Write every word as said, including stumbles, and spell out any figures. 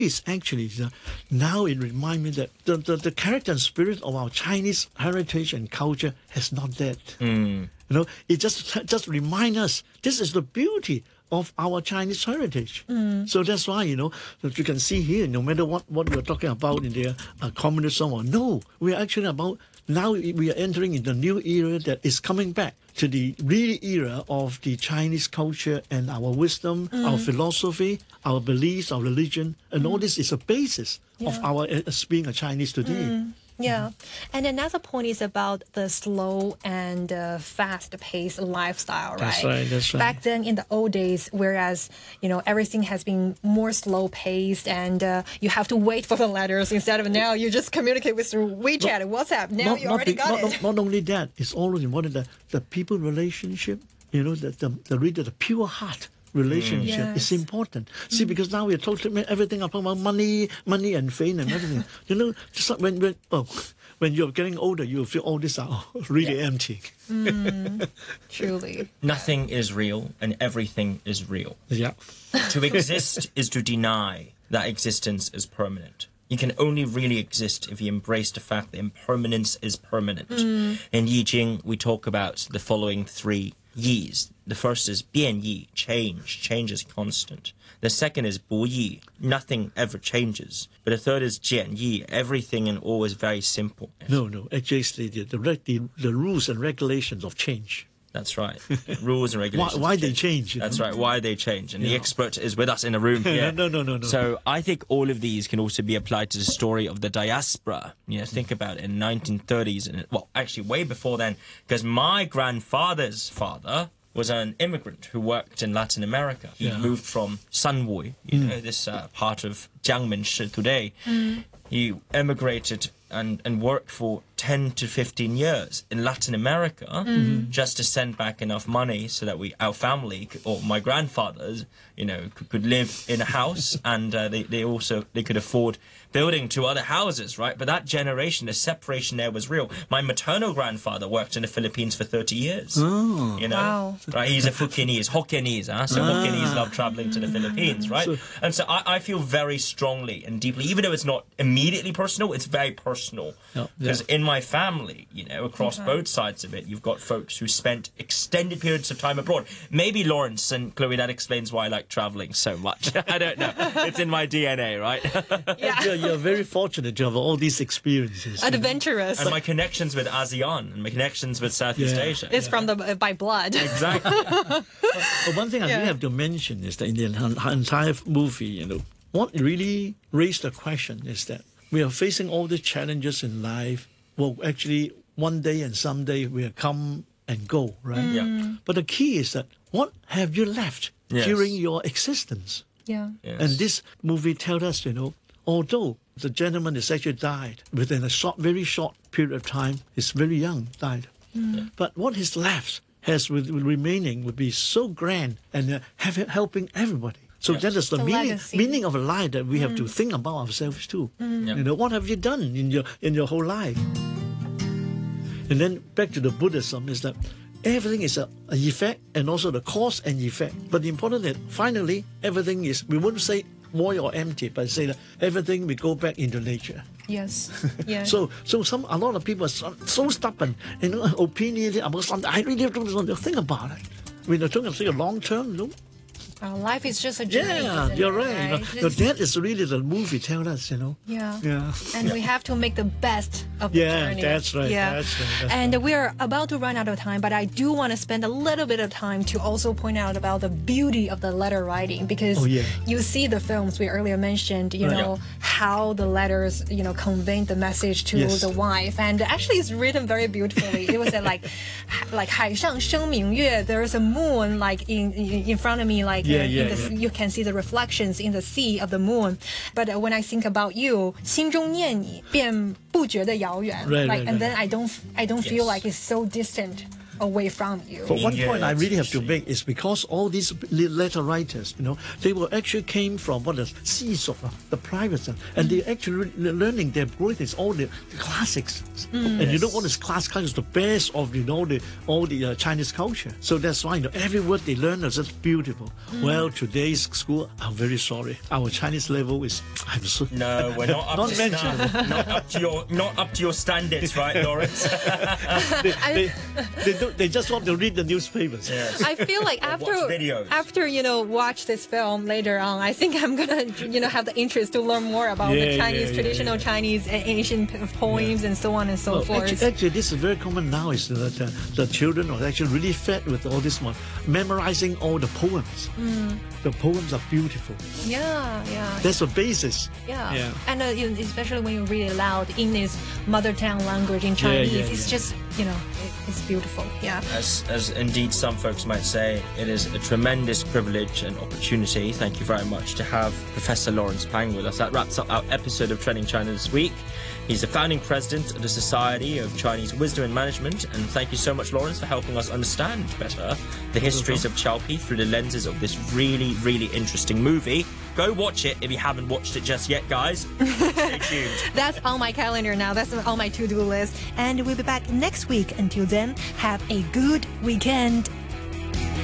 It's actually, uh, now it reminds me that the, the, the character and spirit of our Chinese heritage and culture has not dead. Mm. You know, it just just remind us this is the beauty of our Chinese heritage. Mm. So that's why, you know, that you can see here, no matter what, what we're talking about in the uh, communism or no, we're actually about, now we are entering in the new era that is coming back to the real era of the Chinese culture and our wisdom, mm. our philosophy, our beliefs, our religion, and mm. all this is a basis yeah. of our as being a Chinese today. Mm. Yeah. And another point is about the slow and uh, fast-paced lifestyle, right? That's right, that's right. Back then in the old days, whereas, you know, everything has been more slow-paced and uh, you have to wait for the letters instead of now you just communicate with through WeChat and WhatsApp. Now not, you not already the, got not, it. Not, not only that, it's always important that the people relationship, you know, the, the, the, the, the pure heart relationship mm. yes. is important. See, mm. because now we're talking everything about money, money and fame and everything. You know, just like when, when, oh, when you're getting older, you feel all this are really yeah. empty. Mm, truly. Nothing is real and everything is real. Yeah. To exist is to deny that existence is permanent. You can only really exist if you embrace the fact that impermanence is permanent. Mm. In Yi Jing, we talk about the following three Yi's. The first is 变异, change. Change is constant. The second is 不易, nothing ever changes. But the third is 简易, everything and all is very simple. No, no, actually the, the, the, the rules and regulations of change. That's right. Rules and regulations. Why, why they change? That's know? right. Why they change. And yeah. the expert is with us in the room here. no, no, no, no. So I think all of these can also be applied to the story of the diaspora. You know, think about it in nineteen thirties. And well, actually way before then, because my grandfather's father was an immigrant who worked in Latin America. He yeah. moved from Sanwui, you mm. know, this uh, part of Jiangmen today. Mm. He emigrated and, and worked for ten to fifteen years in Latin America mm. just to send back enough money so that we, our family, or my grandfathers, you know, could, could live in a house and uh, they, they also, they could afford building two other houses, right? But that generation, the separation there was real. My maternal grandfather worked in the Philippines for thirty years. Oh. You know, wow. right? He's a Fukienese, Hokkien-ese, huh? So ah. Hokkien-ese love traveling to the Philippines, right? So, and so I, I feel very strongly and deeply, even though it's not immediately personal, it's very personal. Because yeah. in my family, you know, across okay. both sides of it, you've got folks who spent extended periods of time abroad. Maybe Lawrence and Chloe, that explains why I like traveling so much. I don't know. It's in my D N A, right? Yeah. You're, you're very fortunate to have all these experiences. Adventurous. And my connections with ASEAN and my connections with Southeast yeah. Asia. It's yeah. from the uh, by blood. Exactly. but, but one thing I yeah. really have to mention is that in the entire movie, you know, what really raised the question is that we are facing all the challenges in life. Well, actually, one day and someday we'll come and go, right? Mm. Yeah. But the key is that what have you left Yes. during your existence? Yeah. Yes. And this movie tells us, you know, although the gentleman has actually died within a short, very short period of time, he's very young, died. Mm. Yeah. But what is left has with, with remaining would be so grand and uh, have, helping everybody. So Yes. that is the, The meaning, legacy. meaning of a life that we have to think about ourselves too. Yeah. You know, what have you done in your in your whole life? And then back to the Buddhism is that everything is a, a effect and also the cause and effect. But the important is finally everything is, we wouldn't say void or empty, but say that everything will go back into nature. Yes. Yeah. So, so some a lot of people are so, so stubborn, you know, opinion about something. I really don't want to think about it. When you're talking about long term, you know. Our life is just a journey. Yeah, isn't you're it, right. right? You know, that is really the movie tells us, you know. Yeah. Yeah. And we have to make the best of the Yeah, journey. that's right, Yeah. that's right, that's and right. we're about to run out of time, but I do want to spend a little bit of time to also point out about the beauty of the letter writing, because Oh, yeah. you see the films we earlier mentioned, you Right. know, how the letters, you know, conveyed the message to Yes. the wife. And actually it's written very beautifully. It was a, like like 海上生明月. There's a moon like in in, in front of me, like Yeah, uh, yeah, in the, yeah. you can see the reflections in the sea of the moon. But uh, when I think about you, 心中念你，便不觉得遥远. Right, like, right, and right. then I don't, I don't feel Yes. like it's so distant away from you. But one Yeah, point I that's really have to interesting. make is because all these le- letter writers, you know, they were actually came from what the seas of uh, the private, uh, and they actually le- learning their growth is all the, the classics, and you know all this class classics, the best of you know the all the uh, Chinese culture. So that's why you know every word they learn is just beautiful. Well, today's school, I'm very sorry, our Chinese level is I'm so No, we're not up Not to mentionable. snuff. Not up to your not up to your standards, right, Lawrence? they, they, they, do, they just want to read the newspapers. Yes. I feel like after watch videos. after you know watch this film later on, I think I'm gonna you know have the interest to learn more about Yeah, the yeah, Chinese yeah, traditional yeah. Chinese and ancient p- poems and so on and so Well, forth. actually, actually, this is very common now. Is that uh, the children are actually really fed with all this one, memorizing all the poems. The poems are beautiful. yeah, yeah. That's the basis. Yeah, Yeah. and uh, you know, especially when you read it loud in this mother tongue language in Chinese, yeah, it's yeah. just you know it, it's beautiful. Yeah. As, as indeed some folks might say, it is a tremendous privilege and opportunity. Thank you very much to have Professor Lawrence Pang with us. That wraps up our episode of Trending China this week. He's the founding president of the Society of Chinese Wisdom and Management. And thank you so much, Lawrence, for helping us understand better the histories of Chowpie through the lenses of this really, really interesting movie. Go watch it if you haven't watched it just yet, guys. Stay tuned. That's on my calendar now. That's on my to-do list. And we'll be back next week. Until then, have a good weekend.